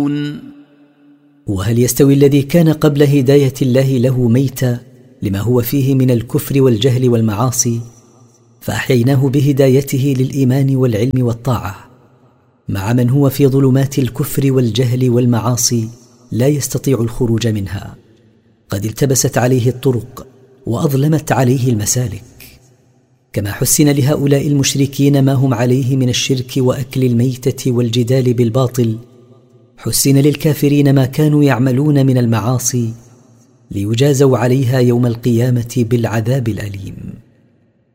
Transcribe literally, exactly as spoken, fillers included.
يعملون. وهل يستوي الذي كان قبل هداية الله له ميتا لما هو فيه من الكفر والجهل والمعاصي فأحييناه بهدايته للإيمان والعلم والطاعة، مع من هو في ظلمات الكفر والجهل والمعاصي لا يستطيع الخروج منها، قد التبست عليه الطرق وأظلمت عليه المسالك؟ كما حسن لهؤلاء المشركين ما هم عليه من الشرك وأكل الميتة والجدال بالباطل، حسن للكافرين ما كانوا يعملون من المعاصي ليجازوا عليها يوم القيامة بالعذاب الأليم.